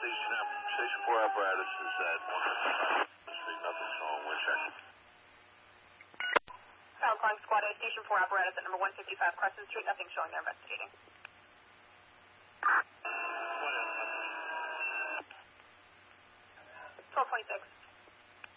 Station 4 apparatus is at 155 Street. Nothing's wrong. We're checking. Tower calling Squad A, Station 4 apparatus at number 155 Crescent Street. Nothing showing. They're investigating.